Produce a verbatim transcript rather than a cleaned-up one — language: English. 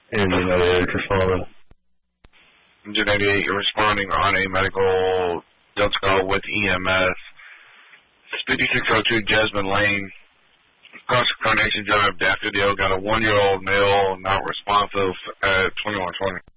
Engine eighty-eight responding. Engine eighty-eight, you're responding on a medical Delta call with E M S. fifty-six oh two Jasmine Lane. Cross Carnation Drive, Daffodil, got a one-year-old male not responsive at twenty-one twenty.